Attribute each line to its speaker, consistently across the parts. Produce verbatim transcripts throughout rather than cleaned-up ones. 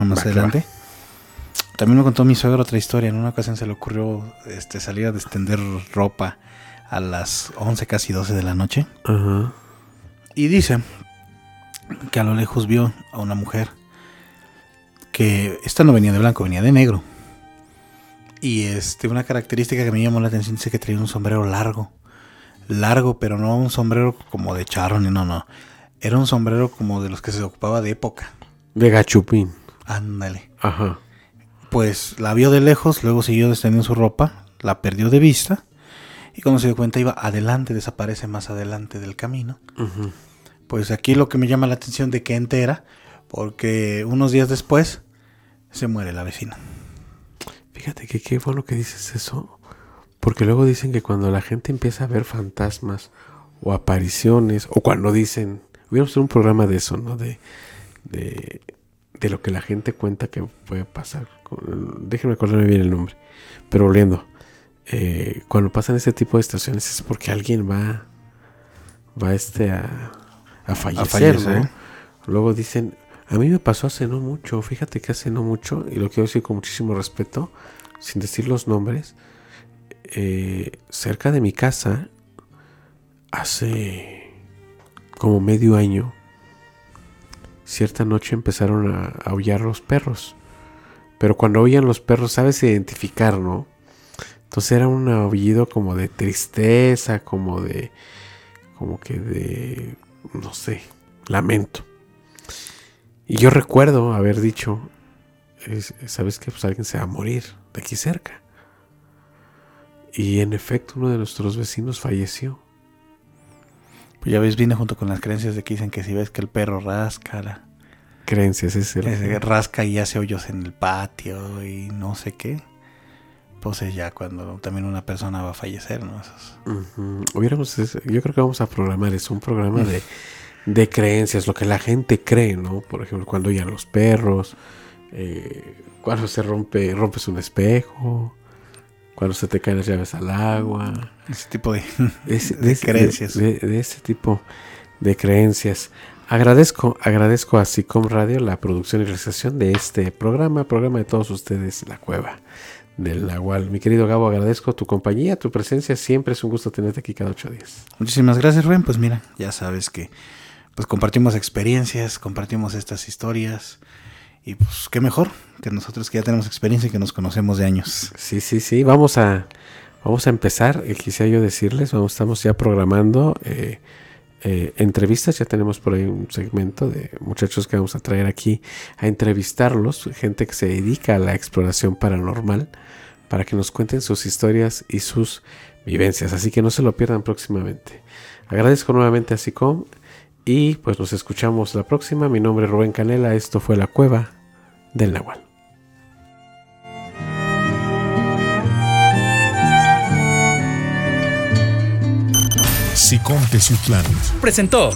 Speaker 1: más
Speaker 2: Va,
Speaker 1: adelante. También me contó mi suegro otra historia. En una ocasión se le ocurrió este, salir a extender ropa a las once, casi doce de la noche.
Speaker 2: Ajá.
Speaker 1: Y dice que a lo lejos vio a una mujer que esta no venía de blanco, venía de negro. Y este, una característica que me llamó la atención dice que traía un sombrero largo. Largo, pero no un sombrero como de charro, ni no, no. Era un sombrero como de los que se ocupaba de época.
Speaker 2: De gachupín.
Speaker 1: Ándale.
Speaker 2: Ajá.
Speaker 1: Pues la vio de lejos, luego siguió extendiendo su ropa, la perdió de vista. Y cuando se dio cuenta iba adelante, desaparece más adelante del camino.
Speaker 2: Uh-huh.
Speaker 1: Pues aquí lo que me llama la atención de que entera, porque unos días después se muere la vecina.
Speaker 2: Fíjate que qué bueno que dices eso, porque luego dicen que cuando la gente empieza a ver fantasmas o apariciones, o cuando dicen, hubiéramos hecho un programa de eso, ¿no? De, de, de lo que la gente cuenta que puede pasar. Déjenme acordarme bien el nombre. Pero volviendo, eh, cuando pasan ese tipo de situaciones es porque alguien va, va este a, a fallecer,
Speaker 1: A fallecer.
Speaker 2: ¿no? Luego dicen, a mí me pasó hace no mucho, fíjate que hace no mucho, y lo quiero decir con muchísimo respeto, sin decir los nombres, eh, cerca de mi casa, hace como medio año, cierta noche empezaron a, a aullar los perros. Pero cuando aullan los perros, sabes identificar, ¿no? Entonces era un aullido como de tristeza, como de, como que de, no sé, lamento. Y yo recuerdo haber dicho, es, ¿sabes qué? Pues alguien se va a morir de aquí cerca. Y en efecto uno de nuestros vecinos falleció.
Speaker 1: Pues ya ves, viene junto con las creencias de que dicen que si ves que el perro rasca, la,
Speaker 2: Creencias, es el...
Speaker 1: ese rasca y hace hoyos en el patio y no sé qué. Pues es ya cuando también una persona va a fallecer, ¿no? Esos...
Speaker 2: Uh-huh. Hubiéramos, yo creo que vamos a programar eso, un programa de, de creencias, lo que la gente cree, ¿no? Por ejemplo, cuando oyen los perros, eh, cuando se rompe, rompes un espejo, cuando se te caen las llaves al agua.
Speaker 1: Ese tipo de,
Speaker 2: ese,
Speaker 1: de, de creencias.
Speaker 2: De, de, de ese tipo de creencias. Agradezco, agradezco a SICOM Radio la producción y realización de este programa, programa de todos ustedes, La Cueva del Nahual. Mi querido Gabo, agradezco tu compañía, tu presencia, siempre es un gusto tenerte aquí cada ocho días.
Speaker 1: Muchísimas gracias, Rubén. Pues mira, ya sabes que pues compartimos experiencias, compartimos estas historias y pues qué mejor que nosotros que ya tenemos experiencia y que nos conocemos de años.
Speaker 2: Sí, sí, sí, vamos a, vamos a empezar, eh, quisiera yo decirles, vamos, estamos ya programando eh, Eh, entrevistas, ya tenemos por ahí un segmento de muchachos que vamos a traer aquí a entrevistarlos, gente que se dedica a la exploración paranormal, para que nos cuenten sus historias y sus vivencias, así que no se lo pierdan próximamente. Agradezco nuevamente a SICOM y pues nos escuchamos la próxima. Mi nombre es Rubén Canela, esto fue La Cueva del Nahual.
Speaker 3: SICOM Teciutlán
Speaker 4: presentó.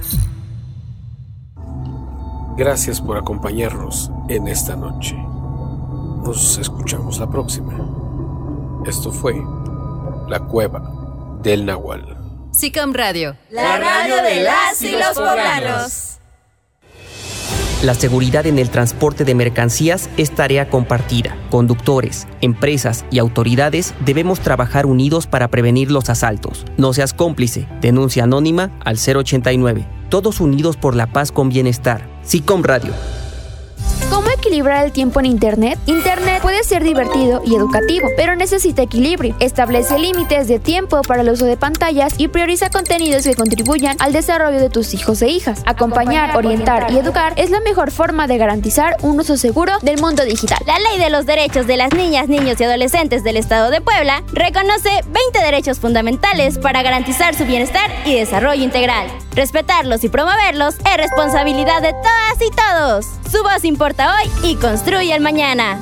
Speaker 2: Gracias por acompañarnos en esta noche. Nos escuchamos la próxima. Esto fue La Cueva del Nahual.
Speaker 5: SICOM Radio,
Speaker 6: la radio de las y los poblanos.
Speaker 4: La seguridad en el transporte de mercancías es tarea compartida. Conductores, empresas y autoridades debemos trabajar unidos para prevenir los asaltos. No seas cómplice. Denuncia anónima al cero ochenta y nueve. Todos unidos por la paz con bienestar. SICOM Radio.
Speaker 7: ¿Cómo equilibrar el tiempo en Internet? Internet puede ser divertido y educativo, pero necesita equilibrio. Establece límites de tiempo para el uso de pantallas y prioriza contenidos que contribuyan al desarrollo de tus hijos e hijas. Acompañar, orientar y educar es la mejor forma de garantizar un uso seguro del mundo digital.
Speaker 6: La Ley de los Derechos de las Niñas, Niños y Adolescentes del Estado de Puebla reconoce veinte derechos fundamentales para garantizar su bienestar y desarrollo integral. Respetarlos y promoverlos es responsabilidad de todas y todos. Su voz importa hoy y construye el mañana.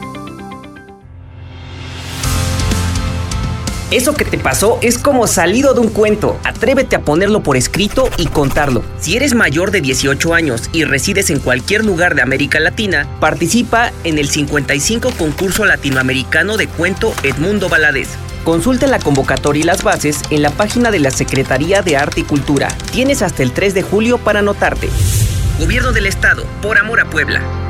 Speaker 4: Eso que te pasó es como salido de un cuento. Atrévete a ponerlo por escrito y contarlo. Si eres mayor de dieciocho años y resides en cualquier lugar de América Latina, participa en el cincuenta y cinco Concurso Latinoamericano de Cuento Edmundo Valadez. Consulta la convocatoria y las bases en la página de la Secretaría de Arte y Cultura. Tienes hasta el tres de julio para anotarte. Gobierno del Estado, por amor a Puebla.